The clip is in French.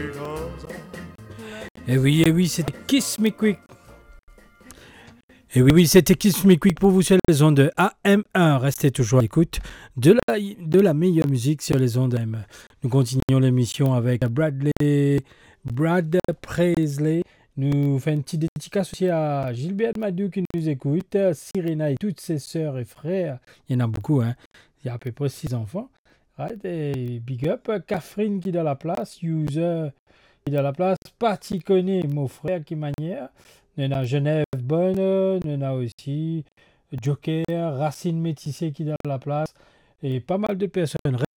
Et oui, c'était Kiss Me Quick. Et oui, c'était Kiss Me Quick pour vous sur les ondes de AM1. Restez toujours à l'écoute de la meilleure musique sur les ondes AM1. Nous continuons l'émission avec Brad Paisley. Nous fait une petite dédicace aussi à Gilbert Madou qui nous écoute, Serena et toutes ses sœurs et frères. Il y en a beaucoup, hein. Il y a à peu près 6 enfants. Right? Et big up, Catherine qui est dans la place, User qui est dans la place, Patty connaît mon frère qui manière. Il y en a Genève Bonne, il y en a aussi Joker, Racine Métissé qui est dans la place et pas mal de personnes.